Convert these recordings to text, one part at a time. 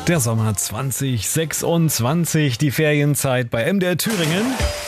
Der Sommer 2026, die Ferienzeit bei MDR Thüringen.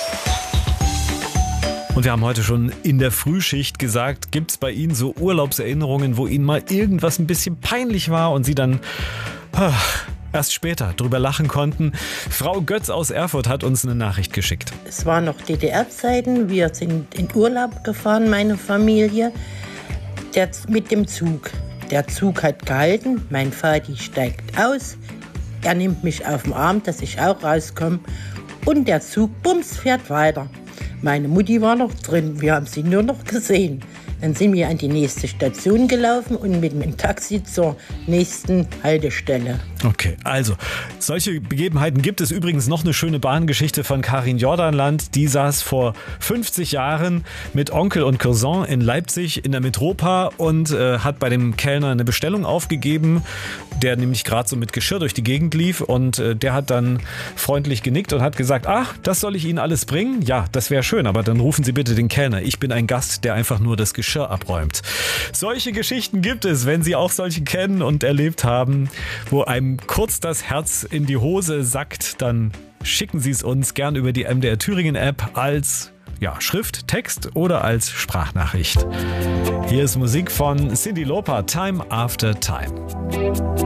Und wir haben heute schon in der Frühschicht gesagt, gibt es bei Ihnen so Urlaubserinnerungen, wo Ihnen mal irgendwas ein bisschen peinlich war und Sie dann erst später drüber lachen konnten? Frau Götz aus Erfurt hat uns eine Nachricht geschickt. Es waren noch DDR-Zeiten, wir sind in Urlaub gefahren, meine Familie, mit dem Zug. Der Zug hat gehalten, mein Vati steigt aus, er nimmt mich auf den Arm, dass ich auch rauskomme und der Zug, bums, fährt weiter. Meine Mutti war noch drin, wir haben sie nur noch gesehen. Dann sind wir an die nächste Station gelaufen und mit dem Taxi zur nächsten Haltestelle. Okay, also solche Begebenheiten gibt es. Übrigens noch eine schöne Bahngeschichte von Karin Jordanland. Die saß vor 50 Jahren mit Onkel und Cousin in Leipzig in der Metropa und hat bei dem Kellner eine Bestellung aufgegeben, der nämlich gerade so mit Geschirr durch die Gegend lief. Und der hat dann freundlich genickt und hat gesagt, ach, das soll ich Ihnen alles bringen? Ja, das wäre schön, aber dann rufen Sie bitte den Kellner. Ich bin ein Gast, der einfach nur das Geschirr abräumt. Solche Geschichten gibt es, wenn Sie auch solche kennen und erlebt haben, wo einem kurz das Herz in die Hose sackt, dann schicken Sie es uns gern über die MDR Thüringen App als Schrift, Text oder als Sprachnachricht. Hier ist Musik von Cyndi Lauper, Time After Time.